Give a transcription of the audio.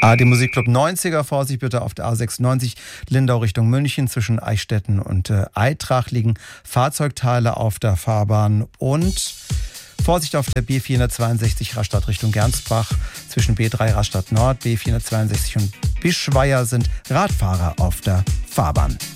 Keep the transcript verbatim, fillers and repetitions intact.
A R D Musikclub neunziger, Vorsicht bitte auf der A sechsundneunzig Lindau Richtung München. Zwischen Eichstätten und äh, Eitrach liegen Fahrzeugteile auf der Fahrbahn und Vorsicht auf der B vierhundertzweiundsechzig Rastatt Richtung Gernsbach. Zwischen B drei Rastatt Nord, B vierhundertzweiundsechzig und Bischweier sind Radfahrer auf der Fahrbahn.